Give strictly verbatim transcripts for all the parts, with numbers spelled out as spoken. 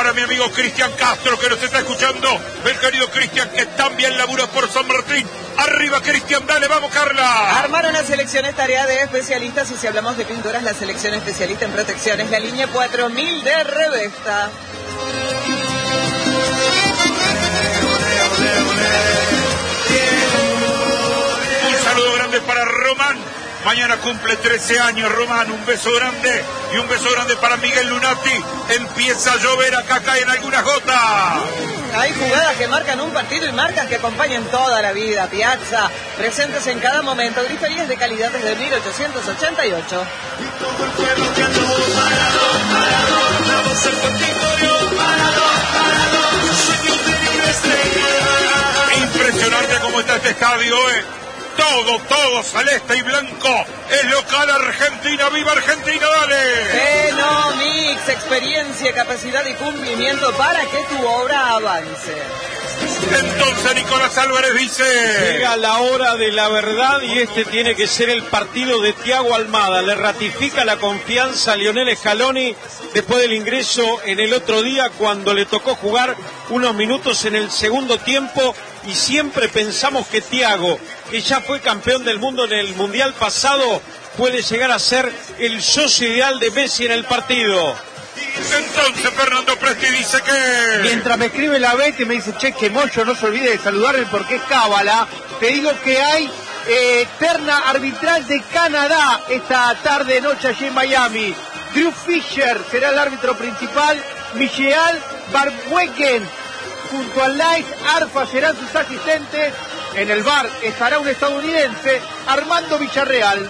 para mi amigo Cristian Castro, que nos está escuchando. El querido Cristian, que también labura por San Martín. Arriba, Cristian, dale, vamos, Carla. Armar una selección es tarea de especialistas, y si hablamos de pinturas, la selección especialista en protección es la línea cuatro mil de Revesta. Un saludo grande para Román. Mañana cumple trece años, Román. Un beso grande y un beso grande para Miguel Lunati. Empieza a llover, acá caen algunas gotas. Hay jugadas que marcan un partido y marcas que acompañan toda la vida. Piazza, presentes en cada momento. Griterías de calidad desde mil ochocientos ochenta y ocho. Impresionante cómo está este estadio, eh. Todo, todo celeste y blanco. Es local Argentina. ¡Viva Argentina, dale! Fenomix, experiencia, capacidad y cumplimiento para que tu obra avance. Entonces Nicolás Álvarez dice: llega la hora de la verdad y este tiene que ser el partido de Thiago Almada. Le ratifica la confianza a Lionel Scaloni después del ingreso en el otro día, cuando le tocó jugar unos minutos en el segundo tiempo, y siempre pensamos que Thiago, que ya fue campeón del mundo en el Mundial pasado, puede llegar a ser el socio ideal de Messi en el partido. Entonces Fernando Presti dice que... Mientras me escribe la Betty, me dice: che, que Moyo, no se olvide de saludarme porque es cábala. Te digo que hay eh, terna arbitral de Canadá esta tarde, noche allí en Miami. Drew Fisher será el árbitro principal. Michael Barbueken junto a Light Arfa serán sus asistentes. En el V A R estará un estadounidense, Armando Villarreal.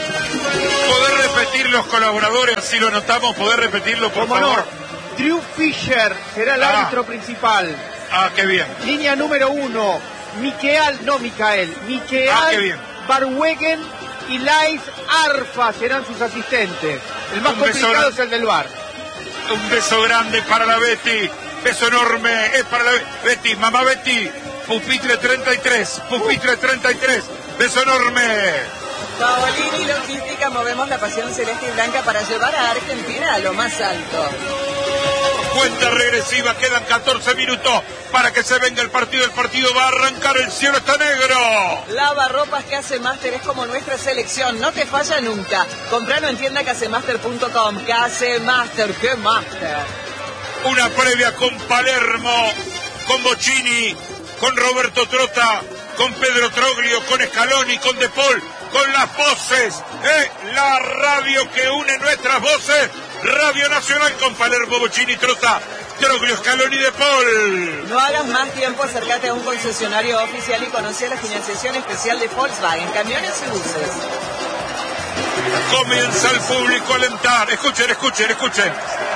¿Poder repetir los colaboradores, si lo notamos? ¿Poder repetirlo, por ¿Cómo favor? No? Drew Fisher será el ah. árbitro principal. Ah, qué bien. Línea número uno, Michael, no Michael, Michael ah, qué bien. Barwegen y Light Arfa serán sus asistentes. El más un complicado es el del V A R. Un beso grande para la Betty. Beso enorme. Es para la Betty. Mamá Betty. Pupitre treinta y tres. Pupitre treinta y tres. Beso enorme. Paolini Logística, movemos la pasión celeste y blanca para llevar a Argentina a lo más alto. Cuenta regresiva, quedan catorce minutos para que se venga el partido. El partido va a arrancar, el cielo está negro. Lavarropas Casemaster es como nuestra selección, no te falla nunca. Compralo en tienda casemaster punto com. Casemaster, ¡qué master! Una previa con Palermo, con Bocini, con Roberto Trota, con Pedro Troglio, con Scaloni, con De Paul, con las voces, ¿eh? La radio que une nuestras voces, Radio Nacional, con Palermo, Bocini, Trota, Troglio, Scaloni, De Paul. No hagas más tiempo, acércate a un concesionario oficial y conoce la financiación especial de Volkswagen, camiones y buses. Comienza el público a alentar. Escuchen, escuchen, escuchen.